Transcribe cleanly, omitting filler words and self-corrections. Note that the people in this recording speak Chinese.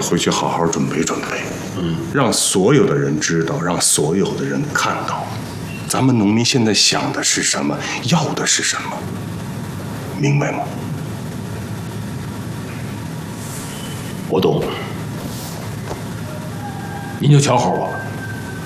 回去好好准备准备，让所有的人知道，让所有的人看到，咱们农民现在想的是什么，要的是什么，明白吗？ 我懂，您就瞧好吧。